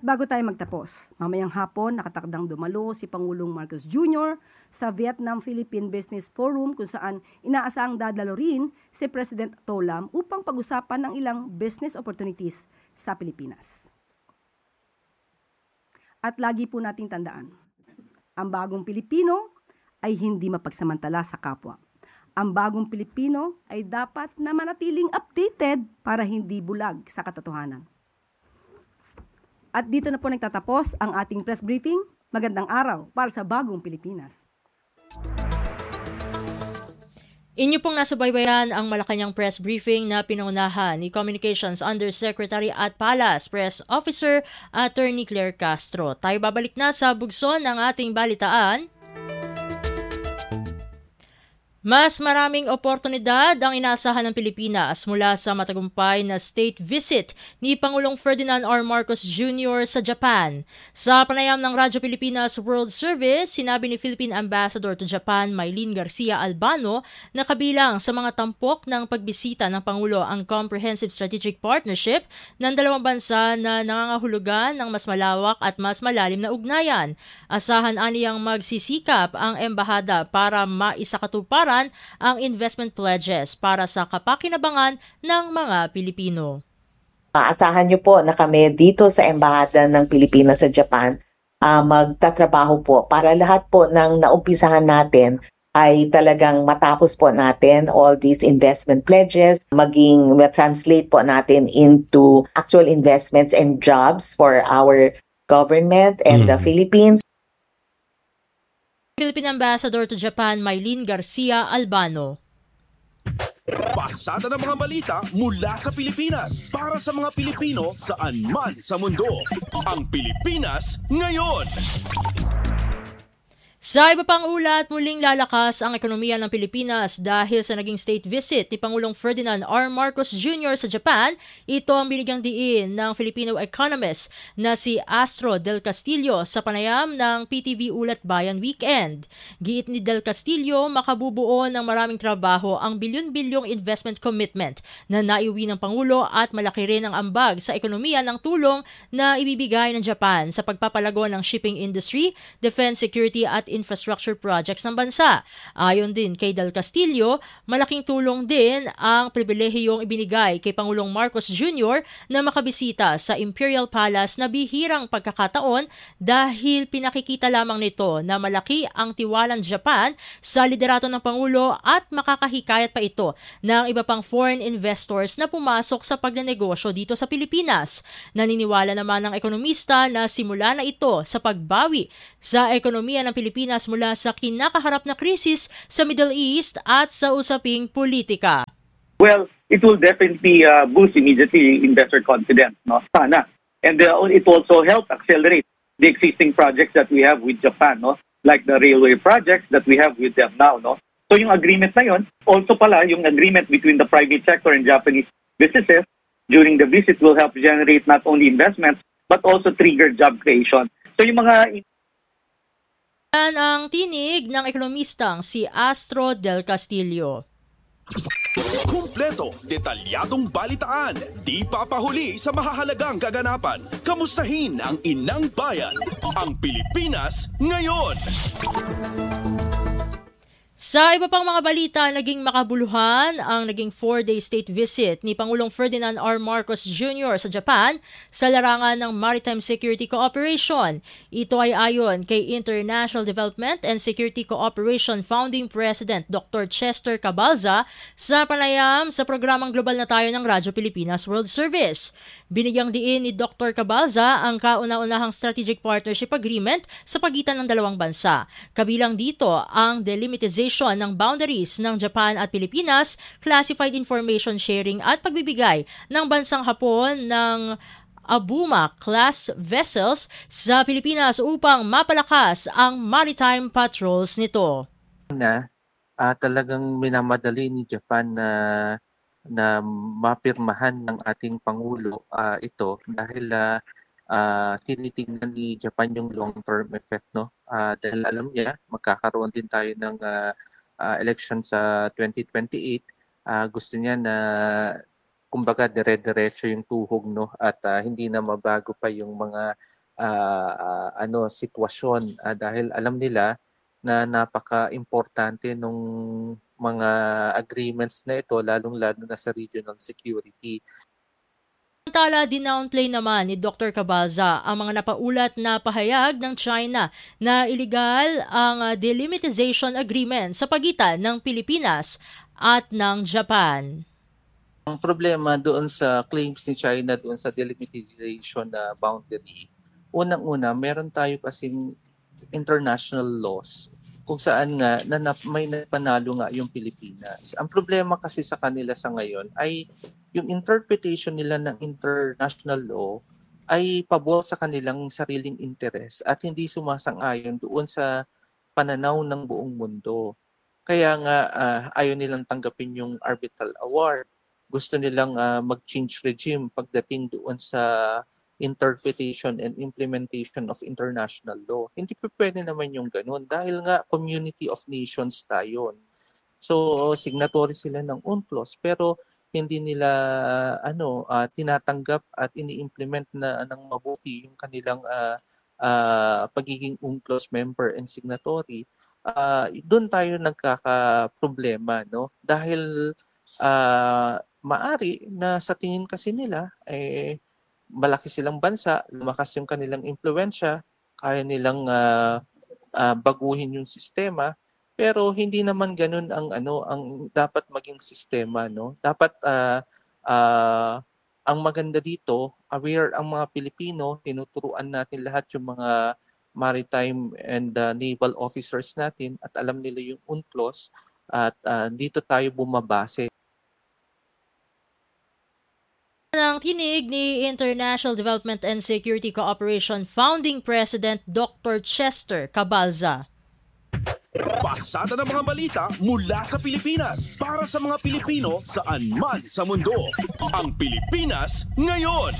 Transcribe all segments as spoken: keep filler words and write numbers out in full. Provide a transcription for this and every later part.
bago tayo magtapos, mamayang hapon nakatakdang dumalo si Pangulong Marcos Junior sa Vietnam-Philippine Business Forum kung saan inaasahang dadalo rin si President To Lam upang pag-usapan ng ilang business opportunities sa Pilipinas. At lagi po nating tandaan, ang bagong Pilipino ay hindi mapagsamantala sa kapwa. Ang bagong Pilipino ay dapat na manatiling updated para hindi bulag sa katotohanan. At dito na po nagtatapos ang ating press briefing. Magandang araw para sa bagong Pilipinas. Inyo pong nasubaybayan ang Malacanang press briefing na pinangunahan ni Communications Undersecretary at Palace Press Officer Attorney Claire Castro. Tayo babalik na sa bugson ng ating balitaan. Mas maraming oportunidad ang inaasahan ng Pilipinas mula sa matagumpay na state visit ni Pangulong Ferdinand R. Marcos Junior sa Japan. Sa panayam ng Radyo Pilipinas World Service, sinabi ni Philippine Ambassador to Japan Mylene Garcia Albano na kabilang sa mga tampok ng pagbisita ng Pangulo ang Comprehensive Strategic Partnership ng dalawang bansa na nangangahulugan ng mas malawak at mas malalim na ugnayan. Asahan aniyang magsisikap ang embahada para maisakatuparan ang investment pledges para sa kapakinabangan ng mga Pilipino. Asahan niyo po na kami dito sa Embahada ng Pilipinas sa Japan uh, magtatrabaho po para lahat po ng naumpisahan natin ay talagang matapos po natin all these investment pledges, maging ma-translate po natin into actual investments and jobs for our government and mm. the Philippines. Philippine Ambassador to Japan Mylene Garcia Albano. Pasada ng mga balita mula sa Pilipinas para sa mga Pilipino saan man sa mundo. Ang Pilipinas ngayon. Sa iba pang ulat, muling lalakas ang ekonomiya ng Pilipinas dahil sa naging state visit ni Pangulong Ferdinand R. Marcos Junior sa Japan. Ito ang binigyang diin ng Filipino economist na si Astro Del Castillo sa panayam ng P T V Ulat Bayan Weekend. Giit ni Del Castillo, makabubuo ng maraming trabaho ang bilyon-bilyong investment commitment na naiuwi ng Pangulo at malaki rin ang ambag sa ekonomiya ng tulong na ibibigay ng Japan sa pagpapalago ng shipping industry, defense security at infrastructure projects ng bansa. Ayon din kay Del Castillo, malaking tulong din ang pribilehiyong ibinigay kay Pangulong Marcos Junior na makabisita sa Imperial Palace na bihirang pagkakataon dahil pinakikita lamang nito na malaki ang tiwalang Japan sa liderato ng Pangulo at makakahikayat pa ito ng iba pang foreign investors na pumasok sa pagnenegosyo dito sa Pilipinas. Naniniwala naman ng ekonomista na simula na ito sa pagbawi sa ekonomiya ng Pilipinas mula sa kinakaharap na krisis sa Middle East at sa usaping politika. Well, it will definitely uh, boost immediately investor confidence, no? Sana. And uh, it also help accelerate the existing projects that we have with Japan, no? Like the railway projects that we have with them now, no? So yung agreement na yun, also pala yung agreement between the private sector and Japanese businesses during the visit will help generate not only investments but also trigger job creation. So yung mga Yan ang tinig ng ekonomistang si Astro Del Castillo. Kumpleto, detalyadong balitaan, di papahuli sa mahahalagang kaganapan. Kamustahin ang inang bayan, ang Pilipinas ngayon. Sa iba pang mga balita, naging makabuluhan ang naging four-day state visit ni Pangulong Ferdinand R. Marcos Junior sa Japan sa larangan ng Maritime Security Cooperation. Ito ay ayon kay International Development and Security Cooperation Founding President Doctor Chester Cabalza sa panayam sa programang Global na Tayo ng Radyo Pilipinas World Service. Binigyang diin ni Doctor Cabalza ang kauna-unahang Strategic Partnership Agreement sa pagitan ng dalawang bansa. Kabilang dito ang delimitation ng boundaries ng Japan at Pilipinas, classified information sharing at pagbibigay ng bansang Hapon ng Abuma-class vessels sa Pilipinas upang mapalakas ang maritime patrols nito. Na uh, talagang minamadali ni Japan na na mapirmahan ng ating Pangulo uh, ito dahil uh, uh, tinitingnan ni Japan yung long-term effect, no? Uh, dahil alam niya, magkakaroon din tayo ng uh, uh, election sa twenty twenty-eight. Uh, gusto niya na kumbaga dire-diretso yung tuhog, no? At uh, hindi na mabago pa yung mga uh, uh, ano sitwasyon uh, dahil alam nila na napaka-importante nung mga agreements na ito, lalong-lalo na sa regional security. Samantala, dinownplay naman ni Doctor Cabalza ang mga napaulat na pahayag ng China na iligal ang delimitation agreement sa pagitan ng Pilipinas at ng Japan. Ang problema doon sa claims ni China doon sa delimitation na boundary, unang-una, meron tayo kasing international laws kung saan nga na, na may napanalo nga yung Pilipinas. Ang problema kasi sa kanila sa ngayon ay yung interpretation nila ng international law ay pabor sa kanilang sariling interes at hindi sumasang-ayon doon sa pananaw ng buong mundo. Kaya nga uh, ayaw nilang tanggapin yung arbitral award. Gusto nilang uh, mag-change regime pagdating doon sa interpretation and implementation of international law. Hindi pa pwede naman yung ganun dahil nga community of nations tayo. So signatory sila ng UNCLOS pero hindi nila ano uh, tinatanggap at ini-implement na ng mabuti yung kanilang uh, uh, pagiging UNCLOS member and signatory. Uh, doon tayo nagkaka-problema, no? Dahil uh, maari na sa tingin kasi nila eh malaki silang bansa, lumakas yung kanilang impluwensya, kaya nilang uh, uh, baguhin yung sistema, pero hindi naman ganun ang ano ang dapat maging sistema, no? Dapat uh, uh, ang maganda dito, aware ang mga Pilipino, tinuturuan natin lahat yung mga maritime and uh, naval officers natin at alam nila yung UNCLOS at uh, dito tayo bumabase. Ng tinig ni International Development and Security Cooperation Founding President Doctor Chester Cabalza. Pasada ng mga balita mula sa Pilipinas para sa mga Pilipino saan man sa mundo. Ang Pilipinas Ngayon.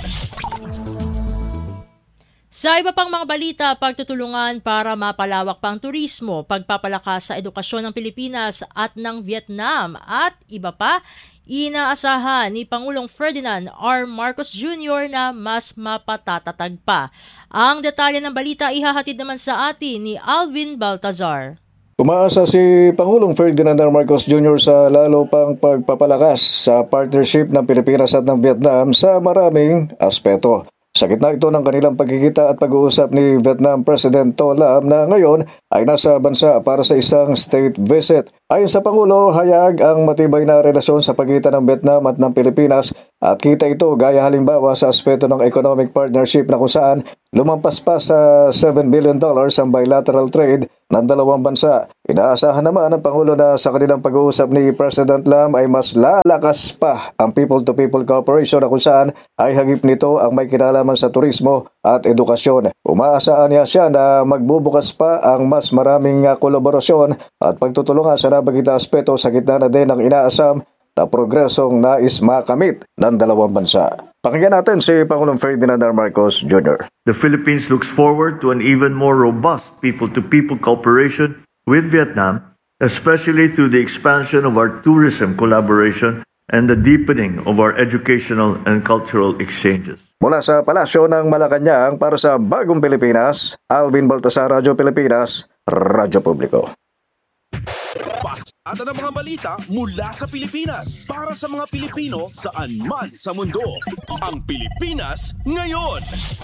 Sa iba pang mga balita, pagtutulungan para mapalawak pang turismo, pagpapalakas sa edukasyon ng Pilipinas at ng Vietnam at iba pa, inaasahan ni Pangulong Ferdinand R. Marcos Junior na mas mapatatatag pa. Ang detalye ng balita ihahatid naman sa atin ni Alvin Baltazar. Umaasa si Pangulong Ferdinand R. Marcos Junior sa lalo pang pagpapalakas sa partnership ng Pilipinas at ng Vietnam sa maraming aspeto. Sa gitna ito ng kanilang pagkikita at pag-uusap ni Vietnam President To Lam na ngayon ay nasa bansa para sa isang state visit. Ayon sa Pangulo, hayag ang matibay na relasyon sa pagitan ng Vietnam at ng Pilipinas at kita ito gaya halimbawa sa aspeto ng economic partnership na kung saan lumampas pa sa seven billion dollars ang bilateral trade ng dalawang bansa. Inaasahan naman ng Pangulo na sa kanilang pag-uusap ni President Lam ay mas lalakas pa ang people-to-people cooperation na kung saan ay hagip nito ang may kinalaman sa turismo at edukasyon. Umaasahan niya siya na magbubukas pa ang mas maraming kolaborasyon at pagtutulungan sa nabagita aspeto sa gitna na din ng inaasam na progresong nais makamit ng dalawang bansa. Pakinggan natin si Pangulong Ferdinand R. Marcos Junior The Philippines looks forward to an even more robust people-to-people cooperation with Vietnam, especially through the expansion of our tourism collaboration and the deepening of our educational and cultural exchanges. Mula sa Palasyo ng Malacanang para sa Bagong Pilipinas, Alvin Baltasar, Radyo Pilipinas, Radyo Publiko. Pasada ng mga balita mula sa Pilipinas para sa mga Pilipino saan man sa mundo. Ang Pilipinas Ngayon.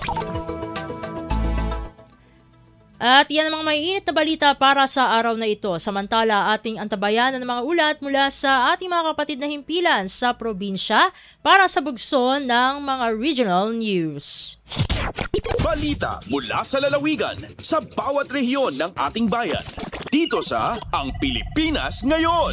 At yan ang mga maiinit na balita para sa araw na ito. Samantala, ating antabayan ng mga ulat mula sa ating mga kapatid na himpilan sa probinsya para sa bugso ng mga regional news. Balita mula sa lalawigan sa bawat rehiyon ng ating bayan. Dito sa Ang Pilipinas Ngayon.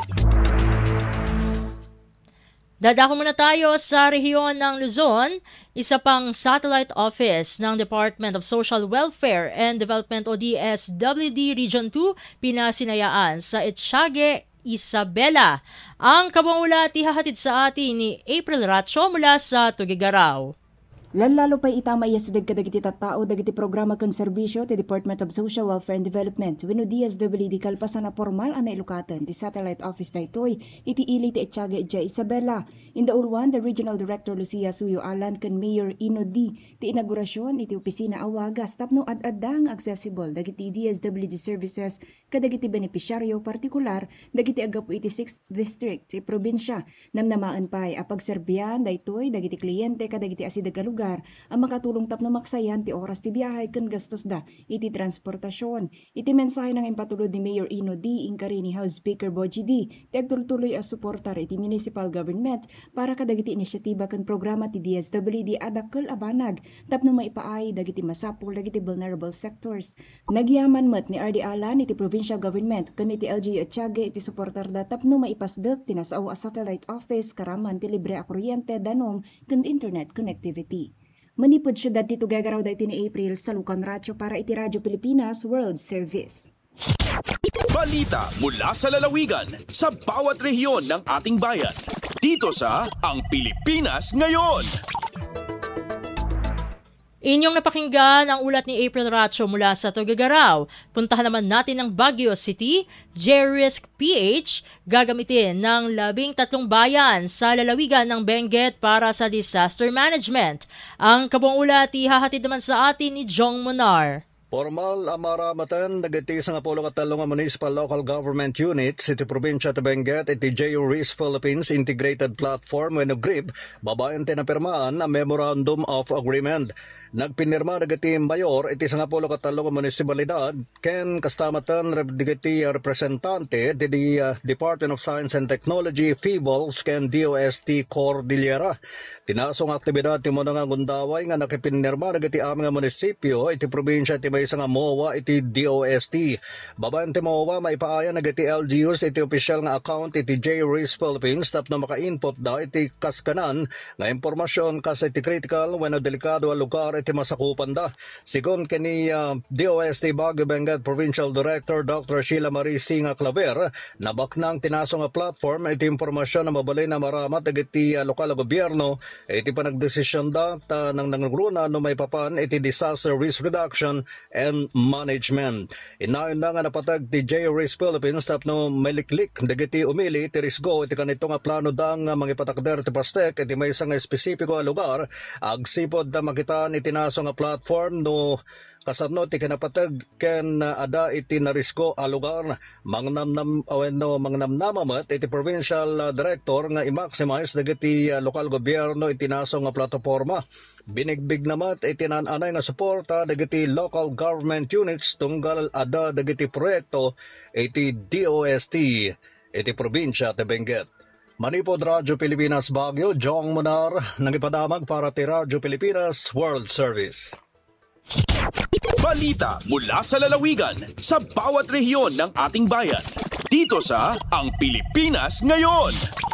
Dadako muna tayo sa rehiyon ng Luzon. Isa pang satellite office ng Department of Social Welfare and Development o D S W D Region two pinasinayaan sa Etxage, Isabela. Ang kabuang ulat ihahatid sa atin ni April Racho mula sa Tugigaraw. Lalalo pa'y itamaya sa dagkadagiti tattao dagiti programa konserbisyo ti Department of Social Welfare and Development wenno D S W D kalpasan na formal ang nailukatan ti satellite office daytoy iti ili ti Etyaga Ija Isabela. In the Ulwan, the Regional Director Lucia Suyo Alan ken Mayor Ino D ti inaugurasyon iti opisina awagas tapno ad-addang accessible dagiti D S W D services kadagiti benepisyaryo partikular dagiti agapu iti sixth District ti probinsya. Namnamaan pa'y apagserbiyan daytoy dagiti kliyente kadagiti asidag lugar ang makatulong tapno maksayan ti oras ti biyahe ken gastos da iti transportasyon. Iti mensahe ng impatulod ni Mayor Ino D inkari ni House Speaker Boji D ti agtultuloy as suportar iti municipal government para kadagiti inisyatiba ken programa ti D S W D adakkel abanag tapno maipaay dagiti masapul dagiti vulnerable sectors. Nagyaman met ni R D Alan iti provincial government ken iti L G U Etyaga iti suportar da tapno maipasdek tinasaw a satellite office karaman ti libre a kuryente danom ken internet connectivity. Manipod siya dati ito gagaraw dati ni April sa Lucan Ratio para iti Radyo Pilipinas World Service. Balita mula sa lalawigan sa bawat rehiyon ng ating bayan. Dito sa Ang Pilipinas Ngayon. Inyong napakinggan ang ulat ni April Ratio mula sa Tugigaraw. Puntahan naman natin ang Baguio City. J-Risk P H gagamitin ng labing tatlong bayan sa lalawigan ng Benguet para sa disaster management. Ang kabuang ulat ihahatid naman sa atin ni Jong Monar. Formal amaramatan dagiti sa Apollo katalong nga municipal local government units iti probinsya ti Benguet iti J-Risk Philippines Integrated Platform wenno G R I B babayan tinapirmaan ang Memorandum of Agreement. Nagpinirma dagiti mayor iti sa Apollo katalong nga munisipalidad ken kastamatan dagiti representante ti uh, Department of Science and Technology, Feebles ken D O S T Cordillera. Tinasong aktibidad ti mo nga gundaway nga nakipinirma dagiti aming munisipyo iti probinsya ti may nga M O A iti D O S T. Babayan ti M O A maipaaya dagiti L G Us iti opisyal nga account iti J-Risk Philippines tapno maka-input da iti kaskanan nga impormasyon kas iti critical wenno delikado a lugar iti masakupan da. Sigon kini uh, D O S T Baguio Benguet Provincial Director Doctor Sheila Marie Singa Claver, nabaknang tinasong nga platform iti impormasyon na mabalay na maramat dagiti uh, lokal na gobyerno iti panagdesisyon da ta nang nangruna no may papan iti disaster risk reduction and management. Inayon na nga napatag ti J-Risk Philippines tapno maliklik dagiti umili ti risgo iti kanito nga plano da nga mangipatakder ti pastek iti may isang espesipiko a lugar agsipod da makitaan iti naso nga platform no kasarno ti kinapatag ken uh, ada iti narisko a lugar mangnamnam aweno mangnamnamamat iti provincial uh, director nga i-maximize dagiti uh, lokal gobyerno iti naso nga plataporma. Binigbig namat iti nananay nga suporta dagiti local government units tunggal ada dagiti proyekto iti D O S T iti probinsya ti Benguet. Manipod Radyo Pilipinas Baguio, Jong Monar, nangipadamag para ti Radyo Pilipinas World Service. Balita mula sa lalawigan sa bawat rehiyon ng ating bayan. Dito sa Ang Pilipinas Ngayon.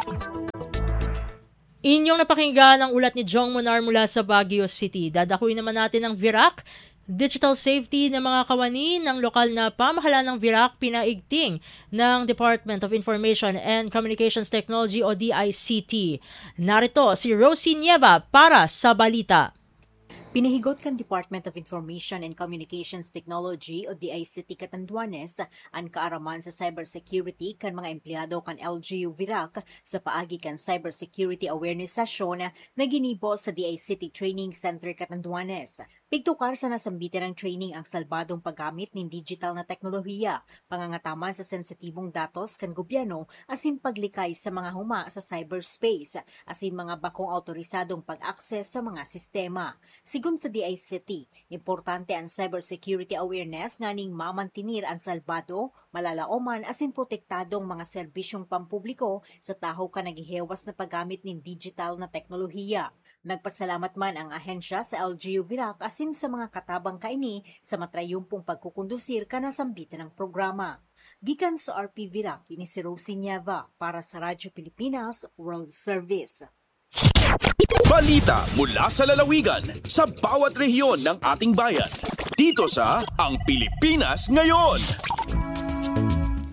Inyong napakinggan ang ulat ni Jong Monar mula sa Baguio City. Dadakuin naman natin ang V I R A C. Digital safety ng mga kawani ng lokal na pamahalaan ng V I R A C pinaigting ng Department of Information and Communications Technology o D I C T. Narito si Rosie Nieva para sa balita. Pinahigot kan Department of Information and Communications Technology o D I C T Catanduanes ang kaaraman sa cybersecurity kan mga empleyado kan L G U V I R A C sa paagi kan cybersecurity awareness session na ginibo sa D I C T Training Center Catanduanes. Pigtukar sa nasambitan ng training ang salbadong paggamit ng digital na teknolohiya, pangangataman sa sensitibong datos kan gobyerno asin paglikay sa mga huma sa cyberspace, asin mga bakong autorisadong pag-access sa mga sistema. Sigun sa D I C T, importante ang cybersecurity awareness nga ning mamantinir ang salbado, malalaoman asin protektadong mga serbisyong pampubliko sa taho ka nagihewas na paggamit ng digital na teknolohiya. Nagpasalamat man ang ahensya sa L G U V I R A C asin sa mga katabang kaini sa matrayumpong pagkukondusir kanasambitan ng programa. Gikan sa R P V I R A C, ini si Rosie Nieva para sa Radyo Pilipinas World Service. Balita mula sa lalawigan sa bawat rehiyon ng ating bayan. Dito sa Ang Pilipinas Ngayon.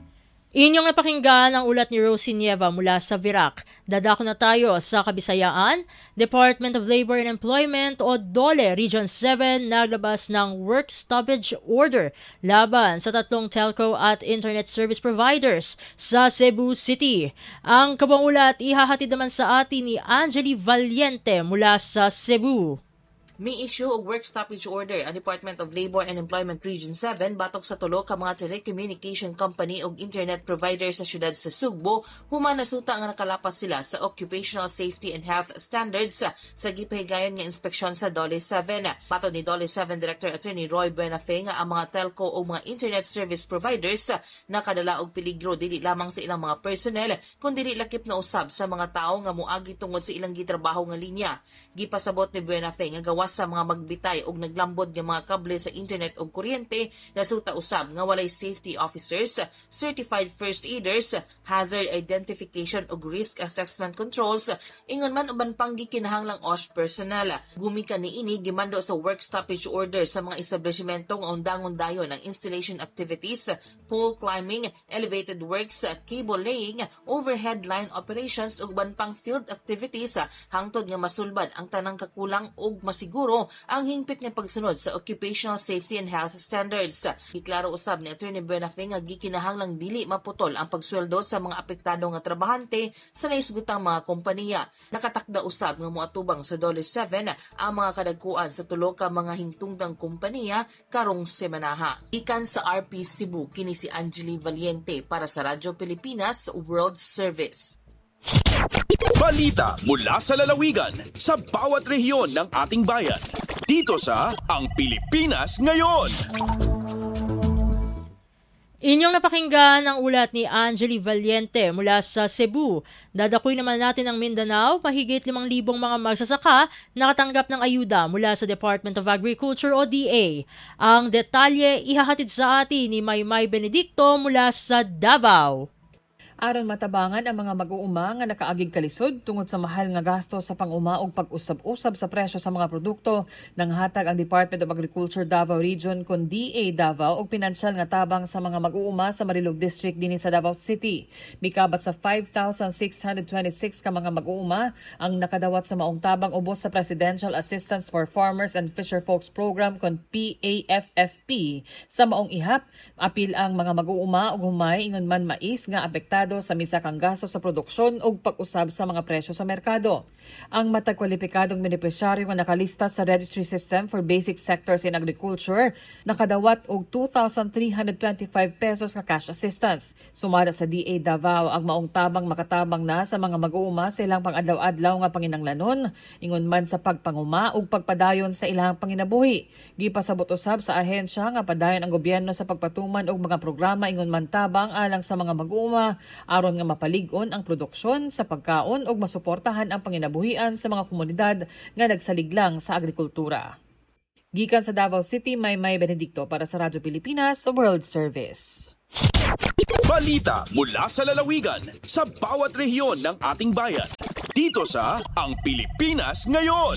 Inyong napakinggan ang ulat ni Rosie Nieva mula sa Virac. Dadako na tayo sa Kabisayaan. Department of Labor and Employment o DOLE Region seven naglabas ng work stoppage order laban sa tatlong telco at internet service providers sa Cebu City. Ang kabang ulat ihahatid naman sa atin ni Angeli Valiente mula sa Cebu. May issue og work stoppage order ang Department of Labor and Employment Region seven batok sa tulo ka mga telecommunication company og internet provider sa syudad sa Sugbo human nasuta nga nakalapas sila sa Occupational Safety and Health Standards sa gipahigayon nga inspeksyon sa DOLE seven. Matod ni DOLE seven Director Attorney Roy Buenafe nga ang mga telco o mga internet service providers nakadala og peligro dili lamang sa ilang mga personnel kundi dili lakip na usab sa mga tawo nga moagi tungod sa ilang gitrabaho nga linya. Gipasabot ni Buenafe nga gawas sa mga magbitay og naglambod nga mga kable sa internet og kuryente nasuta usab nga walay safety officers, certified first aiders, hazard identification og risk assessment controls, ingon man uban pang gikinahanglang O S H personnel. Gumikan niini gimando sa work stoppage order sa mga establishmento nga undangon dayon ang installation activities, pole climbing, elevated works, cable laying, overhead line operations ug uban pang field activities hangtod nga masulbad ang tanang kakulang ug masiguro ang hingpit nga pagsunod sa Occupational Safety and Health Standards. Iklaro usab ni Attorney Buenafe nga gikinahanglang dili maputol ang pagsweldo sa mga apektado nga trabahante sa naisgutang mga kompanya. Nakatakda usab nga moatubang sa DOLE seven ang mga kadagkuan sa tulo ka mga hingtungtang kompanya karong semanaha. Ikan sa R P Cebu kini si Angeli Valiente para sa Radyo Pilipinas World Service. Balita mula sa lalawigan sa bawat rehiyon ng ating bayan. Dito sa Ang Pilipinas Ngayon. Inyong napakinggan ang ulat ni Angeli Valiente mula sa Cebu. Dadakoy naman natin ang Mindanao, mahigit limang libong mga magsasaka nakatanggap ng ayuda mula sa Department of Agriculture o D A. Ang detalye ihahatid sa atin ni Maymay Benedicto mula sa Davao. Aron matabangan ang mga mag-uuma nga nakaagig kalisod tungod sa mahal nga gasto sa pang-uma ug pag-usab-usab sa presyo sa mga produkto, nanghatag ang Department of Agriculture Davao Region kon D A Davao og pinansyal nga tabang sa mga mag-uuma sa Marilog District dinhi sa Davao City. Mikabat sa five thousand six hundred twenty-six ka mga mag-uuma ang nakadawat sa maong tabang ubos sa Presidential Assistance for Farmers and Fisherfolks Program kon P A F F P. Sa maong ihap, apil ang mga mag-uuma ug humay ingon man mais nga apektado sa misa kang gasto sa produksyon ug pag-usab sa mga presyo sa merkado. Ang matag kwalipikadong benepisyaryo nga nakalista sa Registry System for Basic Sectors in Agriculture nakadawat og two thousand three hundred twenty-five pesos nga cash assistance. Sumada sa D A Davao ang maong tabang makatabang na sa mga mag-uuma sa ilang pang-adlaw-adlaw nga panginanglanon, ingon man sa pagpanguma ug pagpadayon sa ilang panginabuhi. Gipasabot usab sa ahensya nga padayon ang gobyerno sa pagpatuman og mga programa ingon man tabang alang sa mga mag-uuma aron nga mapalig-on ang produksyon sa pagkaon ug masuportahan ang panginabuhian sa mga komunidad nga nagsaliglang sa agrikultura. Gikan sa Davao City, Maymay Benedicto para sa Radyo Pilipinas World Service. Balita mula sa lalawigan sa bawat rehiyon ng ating bayan. Dito sa Ang Pilipinas Ngayon.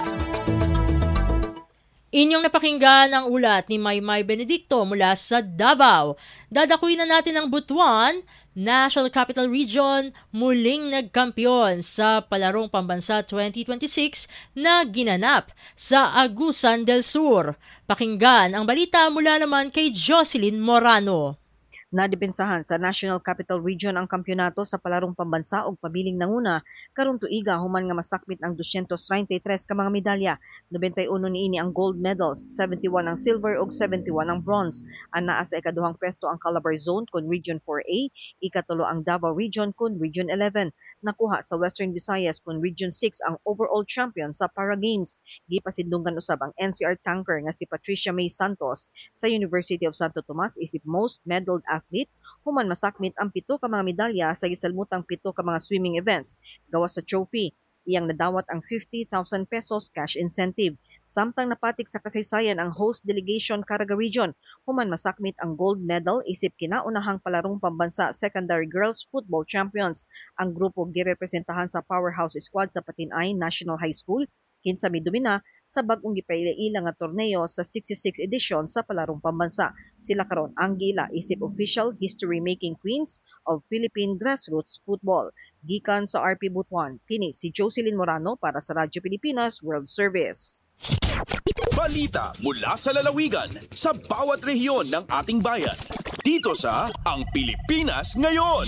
Inyong napakinggan ang ulat ni Maymay Benedicto mula sa Davao. Dadakuin na natin ang Butuan. National Capital Region muling nagkampiyon sa Palarong Pambansa twenty twenty-six na ginanap sa Agusan del Sur. Pakinggan ang balita mula naman kay Jocelyn Morano. Nadepensahan sa National Capital Region ang kampyonato sa Palarong Pambansa ug pabiling nanguna karong tuiga human nga masakmit ang two hundred ninety-three ka mga medalya. ninety-one niini ang gold medals, seventy-one ang silver ug seventy-one ang bronze. Anaa sa ikaduhang pwesto ang Calabar Zone kun Region four A, ikatulo ang Davao Region kun Region eleven. Nakuha sa Western Visayas kun Region six ang overall champion sa Para Games. Gipasidlungan usab ang N C R tanker nga si Patricia May Santos sa University of Santo Tomas isip most medaled athlete, human masakmit ang pito ka mga medalya sa gisalmutang pito ka mga swimming events. Gawas sa trophy, iyang nadawat ang fifty thousand pesos cash incentive. Samtang napatik sa kasaysayan ang host delegation Caraga Region, human masakmit ang gold medal isip kinaunahang Palarong Pambansa Secondary Girls Football Champions. Ang grupo girepresentahan sa powerhouse squad sa Patinay National High School, kinsa midumina sa bag-ong gipailaila nga torneo sa sixty-sixth edition sa palarong pambansa. Sila karon ang gila isip official history-making queens of Philippine grassroots football. Gikan sa R P Butuan, kini si Jocelyn Morano para sa Radyo Pilipinas World Service. Balita mula sa lalawigan sa bawat rehiyon ng ating bayan. Dito sa Ang Pilipinas Ngayon.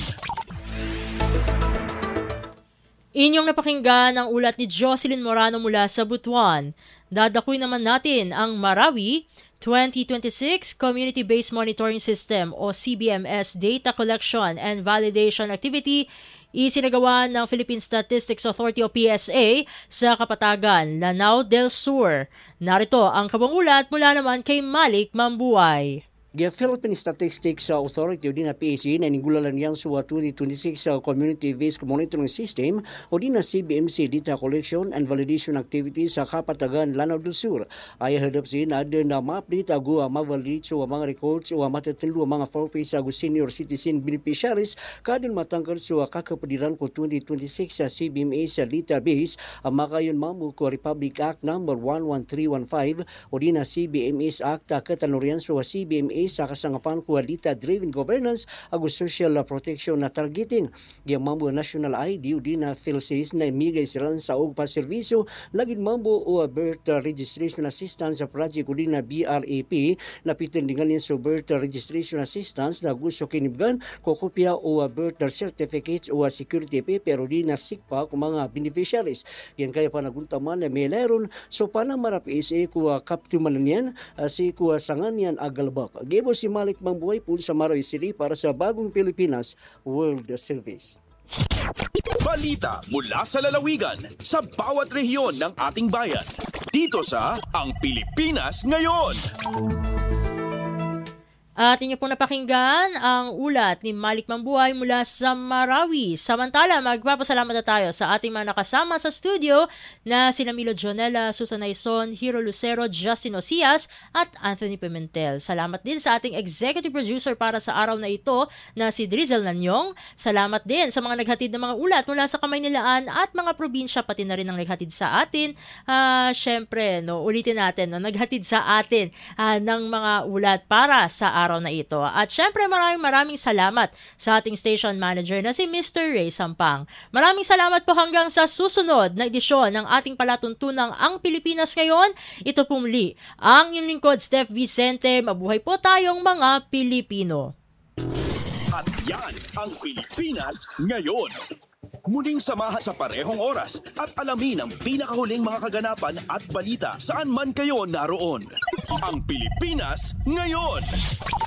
Inyong napakinggan ang ulat ni Jocelyn Morano mula sa Butuan. Dadakuin naman natin ang Marawi twenty twenty-six Community-Based Monitoring System o C B M S Data Collection and Validation Activity isinagawa ng Philippine Statistics Authority o P S A sa Kapatagan, Lanao del Sur. Narito ang kabangulat mula naman kay Malik Mambuay. The Philippine Statistics Authority o di na P S A na ningulalan yan sa twenty twenty-six Community-Based Monitoring System o di na C B M C Data Collection and Validation Activities sa Kapatagan, Lanao del Sur. Ay hadap sin ada na ma-update ago ang ma-validate sa mga records o matatinlo ang mga forfeits sa senior citizen beneficiaries kadin matangkad sa kakapadiran ko twenty twenty-six sa C B M A sa database ang makayon mamu ko Republic Act number one one three one five o di na C B M S Act katanurian sa C B M A sa kasangapan ko data-driven governance ag social protection na targeting. Giyang mambo national I D o di na PhilSys na imigay sila sa og paservisyo laging mambo o birth registration assistance sa project o di na B R A P na pitindingan niya sa birth registration assistance na gusto kinibgan ko kopya o birth certificate o security paper o di na sikpa kung mga beneficiaries. Yan kaya pa naguntaman na may leron so panang marap isa ko kaptuman niyan si ko sangan yan agalbak. Gibo si Malik Mambuay po sa Marawi City para sa Bagong Pilipinas World Service. Balita mula sa lalawigan sa bawat rehiyon ng ating bayan. Dito sa Ang Pilipinas Ngayon. At inyo pong napakinggan ang ulat ni Malik Mambuhay mula sa Marawi. Samantala, magpapasalamat na tayo sa ating mga nakasama sa studio na sina Milo Jonella, Susan Aison, Hiro Lucero, Justin Ocias at Anthony Pimentel. Salamat din sa ating executive producer para sa araw na ito na si Drizel Nanyong. Salamat din sa mga naghatid ng mga ulat mula sa Kamaynilaan at mga probinsya, pati na rin ang naghatid sa atin. Uh, Siyempre, no, ulitin natin, no, naghatid sa atin uh, ng mga ulat para sa araw araw na ito. At syempre maraming maraming salamat sa ating station manager na si Mister Ray Sampang. Maraming salamat po hanggang sa susunod na edisyon ng ating palatuntunang Ang Pilipinas Ngayon. Ito po muli ang inyong lingkod, Steph Vicente. Mabuhay po tayong mga Pilipino. At yan ang Pilipinas Ngayon. Muling samahan sa parehong oras at alamin ang pinakahuling mga kaganapan at balita saan man kayo naroon. Ang Pilipinas Ngayon.